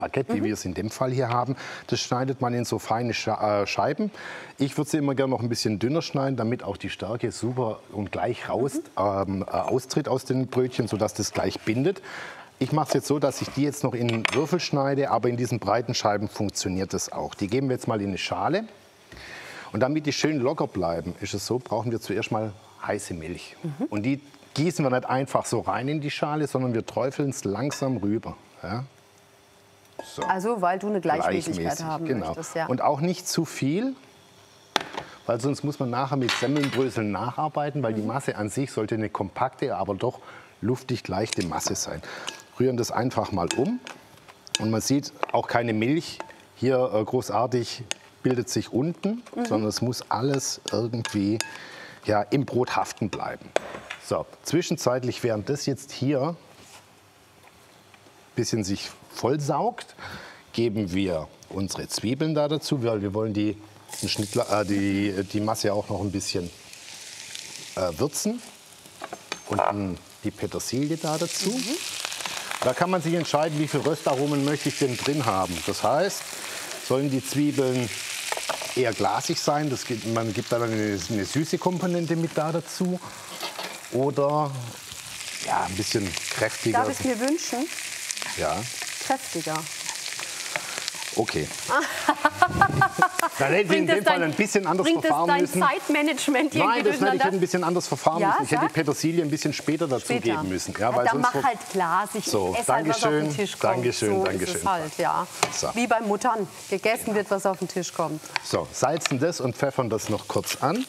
Baguette, wie wir es in dem Fall hier haben. Das schneidet man in so feine Scheiben. Ich würde sie immer gerne noch ein bisschen dünner schneiden, damit auch die Stärke super und gleich austritt aus den Brötchen, sodass das gleich bindet. Ich mache es jetzt so, dass ich die jetzt noch in Würfel schneide, aber in diesen breiten Scheiben funktioniert das auch. Die geben wir jetzt mal in eine Schale. Und damit die schön locker bleiben, ist es so, brauchen wir zuerst mal heiße Milch. Und die gießen wir nicht einfach so rein in die Schale, sondern wir träufeln es langsam rüber. Ja? So. Also, weil du eine Gleichmäßigkeit haben möchtest. Ja. Und auch nicht zu viel, weil sonst muss man nachher mit Semmelbröseln nacharbeiten, weil die Masse an sich sollte eine kompakte, aber doch luftig leichte Masse sein. Rühren das einfach mal um und man sieht auch keine Milch hier großartig bildet sich unten, sondern es muss alles irgendwie ja, im Brot haften bleiben. So, zwischenzeitlich, während das jetzt hier ein bisschen sich vollsaugt, geben wir unsere Zwiebeln da dazu, weil wir wollen die Masse auch noch ein bisschen würzen. Und die Petersilie da dazu. Da kann man sich entscheiden, wie viel Röstaromen möchte ich denn drin haben. Das heißt, sollen die Zwiebeln eher glasig sein, man gibt dann eine süße Komponente mit da dazu. Oder ja, ein bisschen kräftiger. Darf ich es mir wünschen? Ja. Kräftiger. Okay. Dann hätte ich in dem Fall ein bisschen anders verfahren müssen. Bringt das dein Zeitmanagement hier? Nein, das hätte ich ein bisschen anders verfahren müssen. Ich hätte die Petersilie ein bisschen später dazugeben müssen. Ja, weil dann mach halt glasig. So, ess halt, was auf den Tisch kommt. Dankeschön, so Dankeschön. Ist es halt, ja. So. Wie bei Muttern. Gegessen wird, was auf den Tisch kommt. So, salzen das und pfeffern das noch kurz an.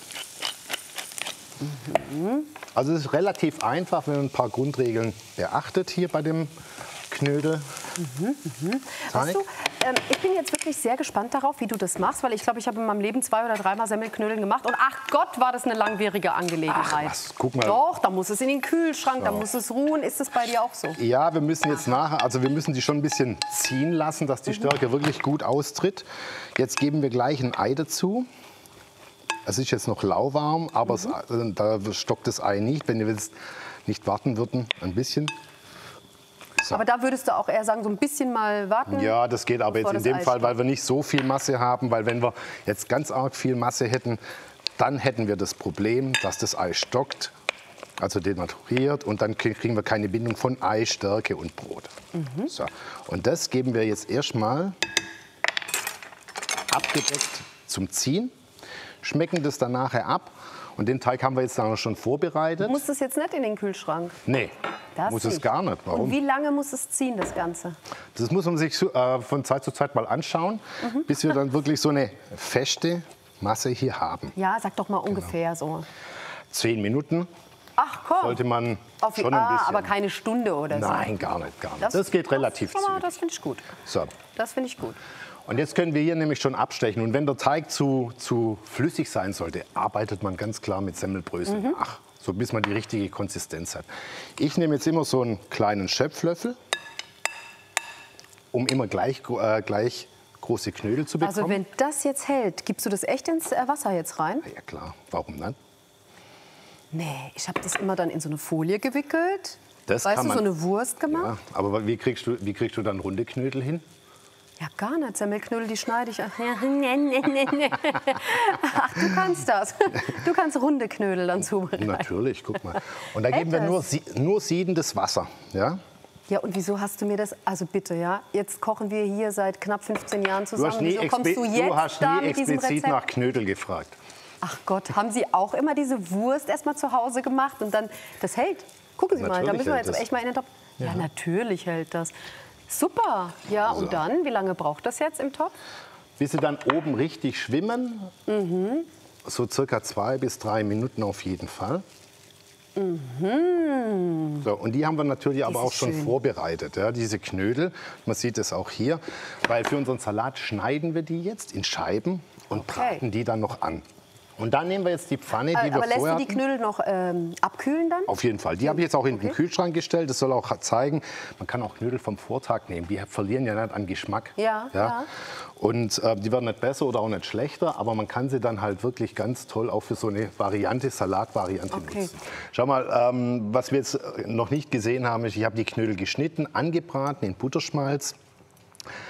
Also es ist relativ einfach, wenn man ein paar Grundregeln beachtet hier bei dem Knödel. Weißt du, ich bin jetzt wirklich sehr gespannt darauf, wie du das machst, weil ich glaube, ich habe in meinem Leben 2- oder 3-mal Semmelknödeln gemacht und ach Gott, war das eine langwierige Angelegenheit. Ach, was, guck mal. Doch, da muss es in den Kühlschrank, da muss es ruhen. Ist das bei dir auch so? Ja, wir müssen jetzt nachher, also wir müssen die schon ein bisschen ziehen lassen, dass die Stärke wirklich gut austritt. Jetzt geben wir gleich ein Ei dazu. Es ist jetzt noch lauwarm, aber da stockt das Ei nicht. Wenn wir jetzt nicht warten würden, ein bisschen. So. Aber da würdest du auch eher sagen, so ein bisschen mal warten? Ja, das geht aber jetzt in dem Fall, weil wir nicht so viel Masse haben. Weil wenn wir jetzt ganz arg viel Masse hätten, dann hätten wir das Problem, dass das Ei stockt, also denaturiert. Und dann kriegen wir keine Bindung von Ei, Stärke und Brot. So. Und das geben wir jetzt erstmal abgedeckt zum Ziehen. Schmecken das dann nachher ab. Und den Teig haben wir jetzt dann schon vorbereitet. Muss das jetzt nicht in den Kühlschrank? Nee, muss es gar nicht. Warum? Und wie lange muss es ziehen, das Ganze? Das muss man sich von Zeit zu Zeit mal anschauen, bis wir dann wirklich so eine feste Masse hier haben. Ja, sag doch mal ungefähr so. 10 Minuten. Ach komm. Sollte man schon ein bisschen. Aber keine Stunde oder so? Nein, gar nicht. Das geht relativ zügig. Das finde ich gut. So. Das finde ich gut. Und jetzt können wir hier nämlich schon abstechen. Und wenn der Teig zu flüssig sein sollte, arbeitet man ganz klar mit Semmelbröseln nach. So bis man die richtige Konsistenz hat. Ich nehme jetzt immer so einen kleinen Schöpflöffel, um immer gleich große Knödel zu bekommen. Also wenn das jetzt hält, gibst du das echt ins Wasser jetzt rein? Ja klar, warum nicht? Nee, ich habe das immer dann in so eine Folie gewickelt. Das weißt kann du, man, so eine Wurst gemacht. Ja, aber wie kriegst du dann runde Knödel hin? Ja, gar nicht. Semmelknödel, die schneide ich. Ach, du kannst das. Du kannst runde Knödel dann zubereiten. Natürlich, guck mal. Und da geben wir nur siedendes Wasser. Ja? Ja, und wieso hast du mir das, also bitte, ja, jetzt kochen wir hier seit knapp 15 Jahren zusammen. Du hast nie explizit nach Knödel gefragt. Ach Gott, haben Sie auch immer diese Wurst erstmal zu Hause gemacht und dann, das hält? Gucken Sie mal, da müssen wir jetzt echt mal in den Topf. Ja, natürlich hält das. Super. Ja, und dann, wie lange braucht das jetzt im Topf? Bis sie dann oben richtig schwimmen. So circa 2 bis 3 Minuten auf jeden Fall. So, und die haben wir natürlich aber auch schon vorbereitet, ja, diese Knödel. Man sieht es auch hier, weil für unseren Salat schneiden wir die jetzt in Scheiben und braten die dann noch an. Und dann nehmen wir jetzt die Pfanne, die wir vorher hatten. Aber lässt du die Knödel noch abkühlen dann? Auf jeden Fall. Die habe ich jetzt auch in den Kühlschrank gestellt. Das soll auch zeigen, man kann auch Knödel vom Vortag nehmen. Die verlieren ja nicht an Geschmack. Ja. Und die werden nicht besser oder auch nicht schlechter, aber man kann sie dann halt wirklich ganz toll auch für so eine Variante, Salatvariante nutzen. Schau mal, was wir jetzt noch nicht gesehen haben, ist, ich habe die Knödel geschnitten, angebraten in Butterschmalz.